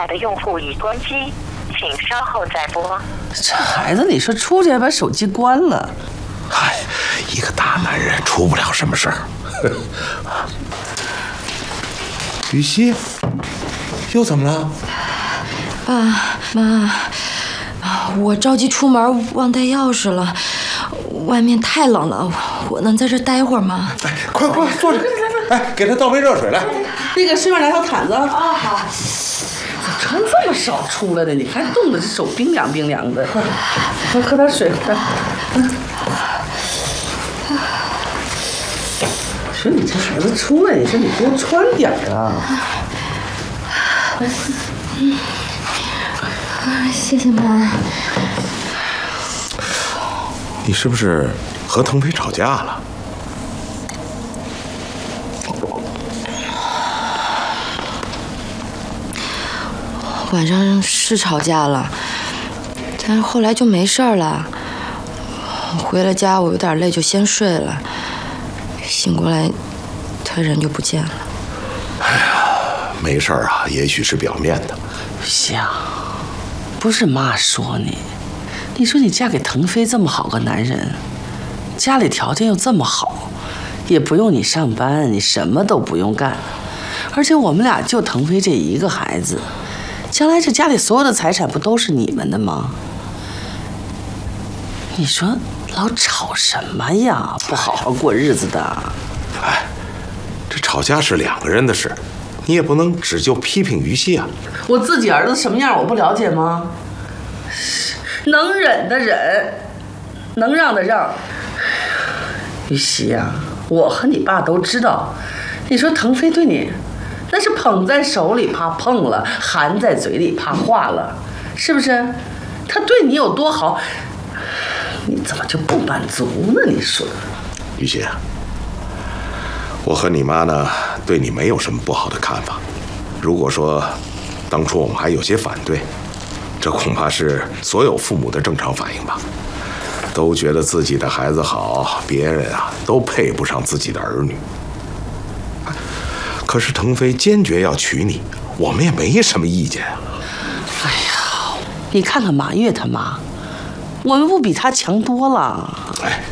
打的用户已关机，请稍后再拨。 这孩子，你说出去还把手机关了？ 嗨，一个大男人出不了什么事儿。于西，又怎么了？ 爸妈，我着急出门忘带钥匙了，外面太冷了，我能在这待会儿吗？ 哎，快坐着，哎，给他倒杯热水来。 那个，顺便拿条毯子。啊，好。咋穿这么少出来的？你看冻得这手冰凉冰凉的。快喝点水，快。说你这孩子出来，你说你多穿点啊。 谢谢妈。 你是不是和腾飞吵架了？ 晚上是吵架了，但是后来就没事了。回了家，我有点累，就先睡了。醒过来，他人就不见了。 哎呀，没事啊，也许是表面的。 香，不是妈说你，你说你嫁给腾飞这么好个男人，家里条件又这么好，也不用你上班，你什么都不用干，而且我们俩就腾飞这一个孩子，将来这家里所有的财产不都是你们的吗？你说老吵什么呀？不好好过日子的。 哎，这吵架是两个人的事，你也不能只就批评于西啊。 我自己儿子什么样我不了解吗？能忍的忍，能让的让。于西呀，我和你爸都知道，你说腾飞对你，那是捧在手里怕碰了，含在嘴里怕化了，是不是？他对你有多好，你怎么就不满足呢？你说， 于西啊，我和你妈呢，对你没有什么不好的看法。如果说当初我们还有些反对，这恐怕是所有父母的正常反应吧。都觉得自己的孩子好，别人啊都配不上自己的儿女。可是腾飞坚决要娶你，我们也没什么意见啊。 哎呀，你看看马月他妈，我们不比他强多了。 哎，